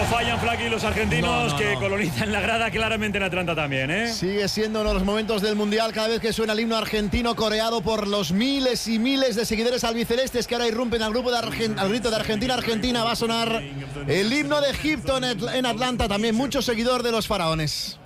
fallan, Flaky, los argentinos que colonizan la grada claramente en Atlanta también, ¿eh? Sigue siendo uno de los momentos del Mundial cada vez que suena el himno argentino coreado por los miles y miles de seguidores albicelestes que ahora irrumpen al grito de Argentina. Argentina va a sonar el himno de Egipto en Atlanta, también mucho seguidor de los faraones.